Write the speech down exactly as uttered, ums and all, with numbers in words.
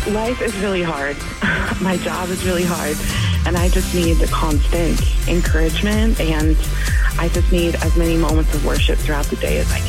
Life is really hard. My job is really hard. And I just need the constant encouragement, and I just need as many moments of worship throughout the day as I can.